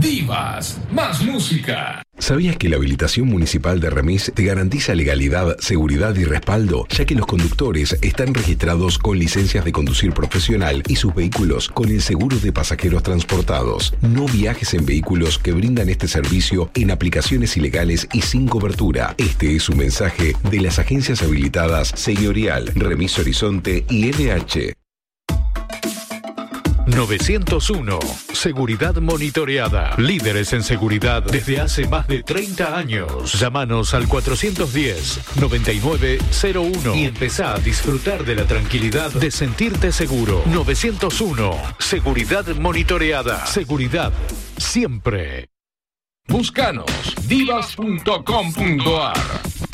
Divas, más música. ¿Sabías que la habilitación municipal de Remis te garantiza legalidad, seguridad y respaldo, ya que los conductores están registrados con licencias de conducir profesional y sus vehículos con el seguro de pasajeros transportados? No viajes en vehículos que brindan este servicio en aplicaciones ilegales y sin cobertura. Este es un mensaje de las agencias habilitadas Señorial, Remis Horizonte y LH. 901. Seguridad monitoreada. Líderes en seguridad desde hace más de 30 años. Llámanos al 410-9901 y empezá a disfrutar de la tranquilidad de sentirte seguro. 901. Seguridad monitoreada. Seguridad siempre. Búscanos divas.com.ar.